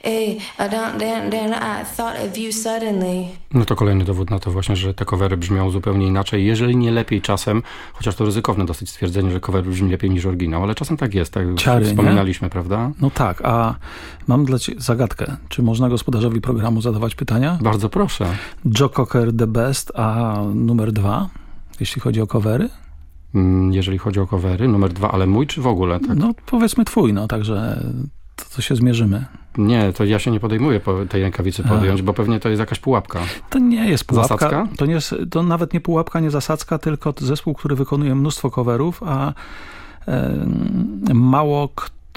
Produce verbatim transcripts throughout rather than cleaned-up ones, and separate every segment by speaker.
Speaker 1: Hey, I don't, then, then I thought of you suddenly.
Speaker 2: No to kolejny dowód na to właśnie, że te covery brzmią zupełnie inaczej, jeżeli nie lepiej czasem, chociaż to ryzykowne dosyć stwierdzenie, że cover brzmi lepiej niż oryginał, ale czasem tak jest, tak
Speaker 3: Ciary,
Speaker 2: wspominaliśmy, nie? Prawda?
Speaker 3: No tak, a mam dla ciebie zagadkę. Czy można gospodarzowi programu zadawać pytania?
Speaker 2: Bardzo proszę.
Speaker 3: Joe Cocker The Best, a numer dwa, jeśli chodzi o covery?
Speaker 2: Jeżeli chodzi o covery, numer dwa, ale mój czy w ogóle? Tak?
Speaker 3: No powiedzmy twój, no także to, to się zmierzymy.
Speaker 2: Nie, to ja się nie podejmuję tej rękawicy podjąć, a. bo pewnie to jest jakaś pułapka.
Speaker 3: To nie jest pułapka.
Speaker 2: Zasadzka?
Speaker 3: To, nie jest, to nawet nie pułapka, nie zasadzka, tylko zespół, który wykonuje mnóstwo coverów, a e, mało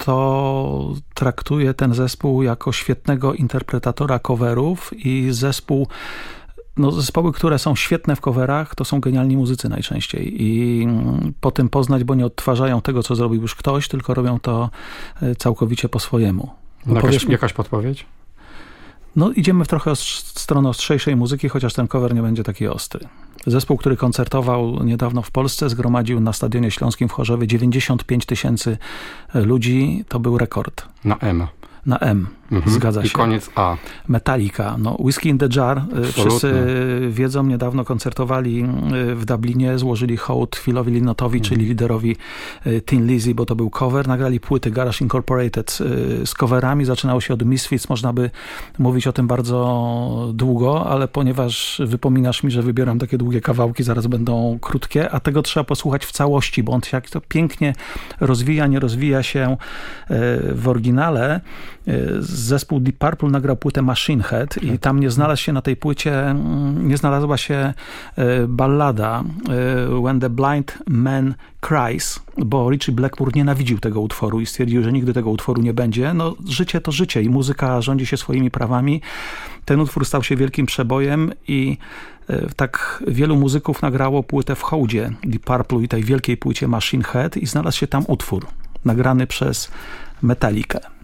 Speaker 3: kto traktuje ten zespół jako świetnego interpretatora coverów i zespół. No, zespoły, które są świetne w coverach, to są genialni muzycy najczęściej i po tym poznać, bo nie odtwarzają tego, co zrobił już ktoś, tylko robią to całkowicie po swojemu.
Speaker 2: No jakaś, jakaś podpowiedź?
Speaker 3: No idziemy w trochę w stronę ostrzejszej muzyki, chociaż ten cover nie będzie taki ostry. Zespół, który koncertował niedawno w Polsce, zgromadził na Stadionie Śląskim w Chorzowie dziewięćdziesiąt pięć tysięcy ludzi. To był rekord.
Speaker 2: Na M.
Speaker 3: Na M, mhm. Zgadza się.
Speaker 2: I koniec A.
Speaker 3: Metallica, no Whiskey in the Jar. Absolutnie. Wszyscy wiedzą, niedawno koncertowali w Dublinie, złożyli hołd Philowi Lynottowi, mhm. czyli liderowi Thin Lizzy, bo to był cover. Nagrali płyty Garage Incorporated z coverami. Zaczynało się od Misfits, można by mówić o tym bardzo długo, ale ponieważ wypominasz mi, że wybieram takie długie kawałki, zaraz będą krótkie, a tego trzeba posłuchać w całości, bo on jak to pięknie rozwija, nie rozwija się w oryginale. Zespół Deep Purple nagrał płytę Machine Head i tam nie znalazł się na tej płycie, nie znalazła się ballada When the Blind Man Cries, bo Ritchie Blackmore nienawidził tego utworu i stwierdził, że nigdy tego utworu nie będzie. No życie to życie i muzyka rządzi się swoimi prawami. Ten utwór stał się wielkim przebojem i tak wielu muzyków nagrało płytę w hołdzie Deep Purple i tej wielkiej płycie Machine Head i znalazł się tam utwór nagrany przez Metallicę.